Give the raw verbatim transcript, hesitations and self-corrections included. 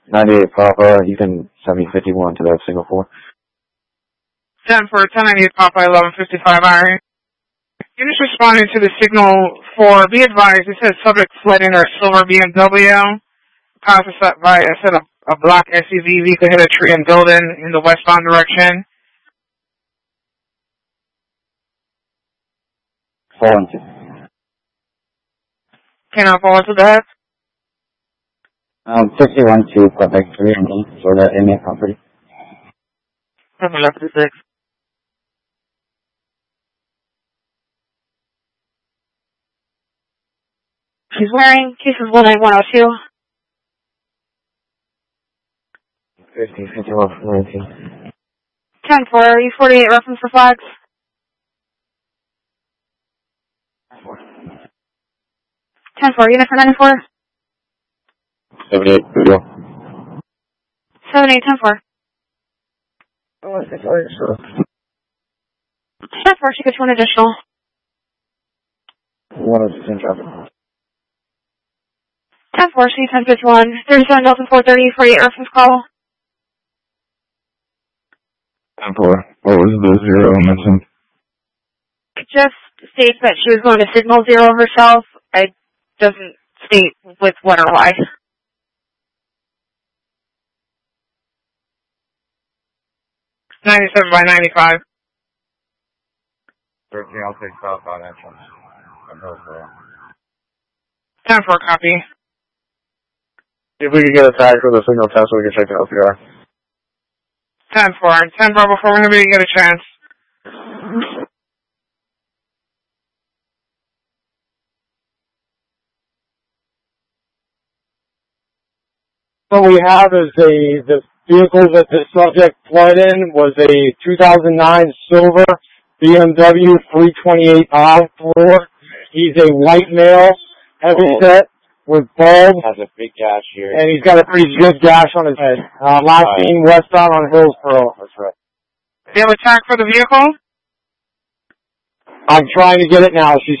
ninety-eight Papa, you can send me fifty-one to that single four. ten for ten ninety-eight Papa, eleven fifty-five Iron. You just responded to the signal for, be advised, it says subject fled in a silver B M W. Passes that by, I said a, a black S U V vehicle hit a tree and building in the westbound direction. four one two. Can I follow to that? Um, fifty-one to Quebec three and eight for the inmate property. eleven fifty-six. She's wearing cases one nine one oh two. fifty, fifty-one, nineteen. ten for E forty-eight reference for flags. ten for unit for ninety-four. seventy-eight, video. seventy-eight, ten for. Oh, I think I saw. ten for, she gets one additional. one oh six in traffic. ten for, she ten fifty-one. thirty-seven Delta four thirty, forty-eight reference call. ten four. What was the zero mentioned? It just states that she was going to signal zero herself. It doesn't state with what or why. ninety-seven by ninety-five. thirteen, I'll take southbound entrance. ten four, copy. If we could get a tag for the signal test so we can check the L P R. ten four. ten Bravo four, whenever you get a chance. What we have is a, the vehicle that the subject fled in was a two thousand nine silver B M W three twenty-eight I four. He's a white male, heavy set, with bald. Has a big gash here. And he's got a pretty good gash on his head. Uh, last right. Seen westbound on Hillsborough. That's right. Do you have a tag for the vehicle? I'm trying to get it now. She's